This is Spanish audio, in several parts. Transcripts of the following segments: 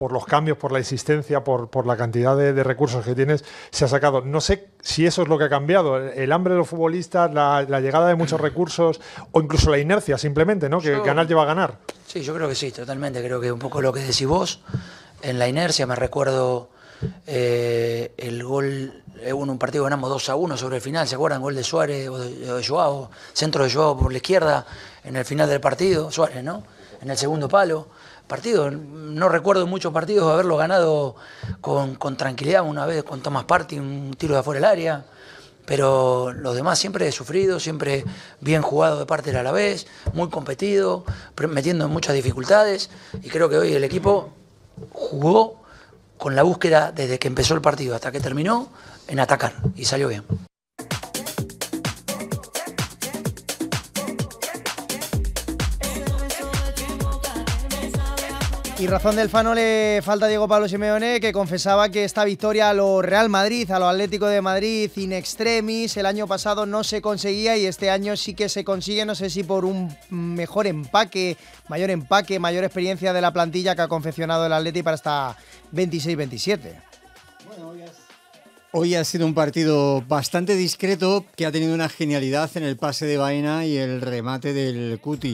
por los cambios, por la existencia, por la cantidad de recursos que tienes, se ha sacado. No sé si eso es lo que ha cambiado, el hambre de los futbolistas, la llegada de muchos recursos o incluso la inercia simplemente, ¿no? Que ganar lleva a ganar. Sí, yo creo que sí, totalmente. Creo que un poco lo que decís vos, en la inercia me recuerdo el gol, en un partido ganamos 2-1 sobre el final, ¿se acuerdan? Gol de Suárez o de Joao, centro de Joao por la izquierda en el final del partido, Suárez, ¿no? En el segundo palo. Partido, no recuerdo muchos partidos haberlo ganado con tranquilidad, una vez con Thomas Partey, un tiro de afuera del área, pero los demás siempre sufridos, siempre bien jugado de parte del Alavés, muy competido, metiendo en muchas dificultades, y creo que hoy el equipo jugó con la búsqueda desde que empezó el partido hasta que terminó en atacar, y salió bien. Y razón del Fano le falta a Diego Pablo Simeone, que confesaba que esta victoria a lo Real Madrid, a lo Atlético de Madrid, in extremis, el año pasado no se conseguía y este año sí que se consigue, no sé si por un mejor empaque, mayor experiencia de la plantilla que ha confeccionado el Atleti para esta 26-27. Bueno, hoy ha sido un partido bastante discreto que ha tenido una genialidad en el pase de Baena y el remate del Cuti.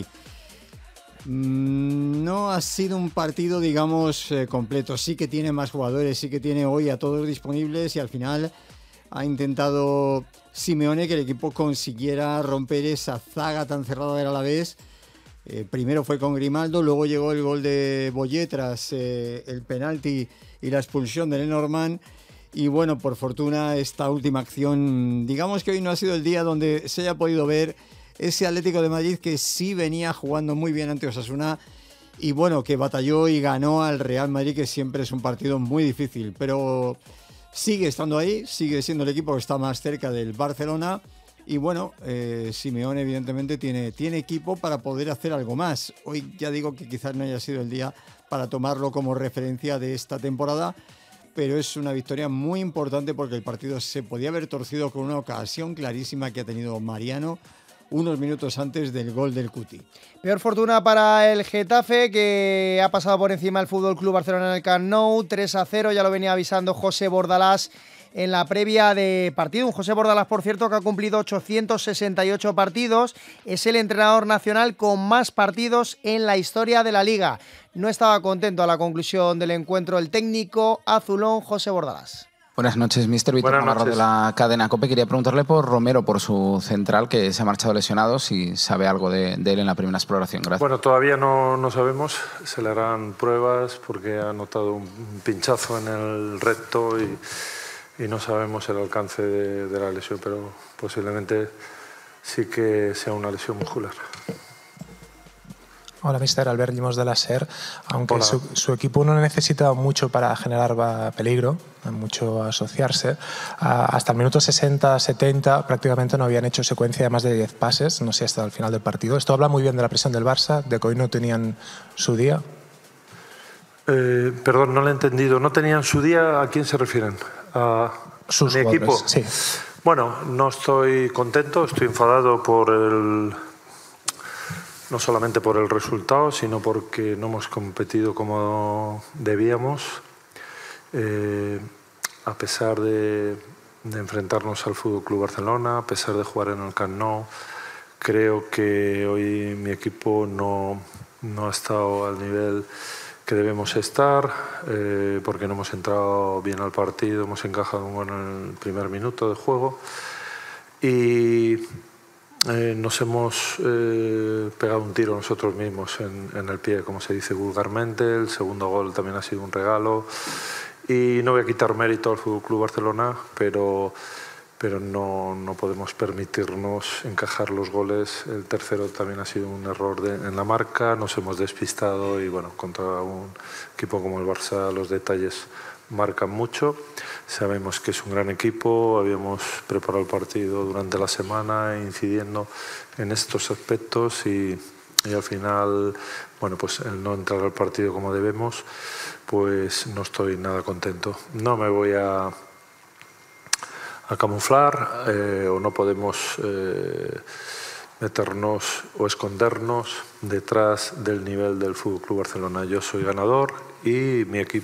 No ha sido un partido, digamos, completo. Sí que tiene más jugadores, sí que tiene hoy a todos disponibles y al final ha intentado Simeone que el equipo consiguiera romper esa zaga tan cerrada del Alavés. Primero fue con Grimaldo, luego llegó el gol de Boyé tras el penalti y la expulsión de Lenormand. Y bueno, por fortuna esta última acción, digamos que hoy no ha sido el día donde se haya podido ver ese Atlético de Madrid que sí venía jugando muy bien ante Osasuna y bueno, que batalló y ganó al Real Madrid, que siempre es un partido muy difícil, pero sigue estando ahí, sigue siendo el equipo que está más cerca del Barcelona y bueno, Simeone evidentemente tiene equipo para poder hacer algo más. Hoy ya digo que quizás no haya sido el día para tomarlo como referencia de esta temporada, pero es una victoria muy importante porque el partido se podía haber torcido con una ocasión clarísima que ha tenido Mariano unos minutos antes del gol del Cuti. Peor fortuna para el Getafe, que ha pasado por encima del FC Barcelona en el Camp Nou, 3-0, ya lo venía avisando José Bordalás en la previa de partido. Un José Bordalás, por cierto, que ha cumplido 868 partidos, es el entrenador nacional con más partidos en la historia de la Liga. No estaba contento a la conclusión del encuentro el técnico azulón José Bordalás. Buenas noches, mister. Víctor Navarro de la cadena COPE. Quería preguntarle por Romero, por su central, que se ha marchado lesionado, si sabe algo de él en la primera exploración. Gracias. Bueno, todavía no sabemos. Se le harán pruebas porque ha notado un pinchazo en el recto y no sabemos el alcance de la lesión, pero posiblemente sí que sea una lesión muscular. Hola, mister. Albert Llimós de la SER. Aunque su equipo no necesita mucho para generar peligro, mucho asociarse, hasta el minuto 60-70 prácticamente no habían hecho secuencia de más de 10 pases, no sé, hasta el final del partido. Esto habla muy bien de la presión del Barça, de que hoy no tenían su día. Perdón, no lo he entendido. ¿No tenían su día? ¿A quién se refieren? ¿A sus mi equipo? Sí. Bueno, no estoy contento, estoy enfadado no solamente por el resultado, sino porque no hemos competido como debíamos. A pesar de enfrentarnos al FC Barcelona, a pesar de jugar en el Camp Nou, creo que hoy mi equipo no ha estado al nivel que debemos estar, porque no hemos entrado bien al partido, hemos encajado un gol en el primer minuto de juego y nos hemos pegado un tiro nosotros mismos en el pie, como se dice vulgarmente. El segundo gol también ha sido un regalo y no voy a quitar mérito al FC Barcelona, pero no podemos permitirnos encajar los goles. El tercero también ha sido un error en la marca, nos hemos despistado y bueno, contra un equipo como el Barça los detalles marcan mucho. Sabemos que es un gran equipo, habíamos preparado el partido durante la semana incidiendo en estos aspectos y al final, bueno, pues el no entrar al partido como debemos, pues no estoy nada contento. No me voy a camuflar o no podemos meternos o escondernos detrás del nivel del FC Barcelona. Yo soy ganador y mi equipo